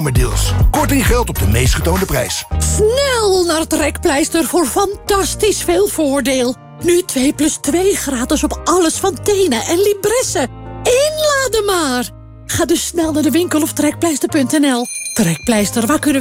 deals. Korting geldt op de meest getoonde prijs. Snel naar Trekpleister voor fantastisch veel voordeel. Nu 2 plus 2 gratis op alles van Tena en Libresse. Inladen maar! Ga dus snel naar de winkel of trekpleister.nl. Trekpleister, waar kunnen we